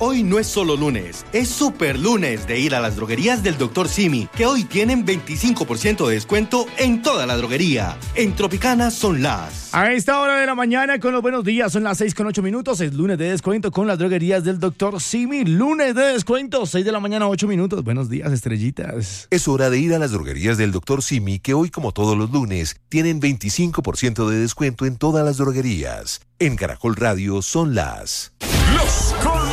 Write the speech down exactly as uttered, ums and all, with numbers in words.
Hoy no es solo lunes, es super lunes de ir a las droguerías del doctor Simi, que hoy tienen veinticinco por ciento de descuento en toda la droguería. En Tropicana son las... A esta hora de la mañana con los buenos días, son las seis con ocho minutos, es lunes de descuento con las droguerías del doctor Simi. Lunes de descuento, seis de la mañana, ocho minutos. Buenos días, estrellitas. Es hora de ir a las droguerías del doctor Simi, que hoy, como todos los lunes, tienen veinticinco por ciento de descuento en todas las droguerías. En Caracol Radio son las... Los Colombianos.